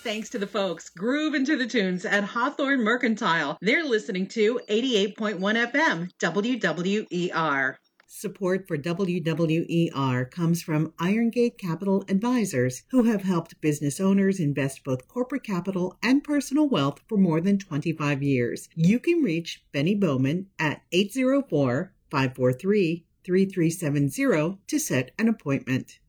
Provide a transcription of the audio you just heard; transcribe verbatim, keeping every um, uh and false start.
thanks to the folks grooving to the tunes at Hawthorne Mercantile. They're listening to eighty-eight point one F M, W W E R. Support for W W E R comes from Irongate Capital Advisors, who have helped business owners invest both corporate capital and personal wealth for more than twenty-five years. You can reach Benny Bowman at eight zero four, five four three, three three seven zero to set an appointment.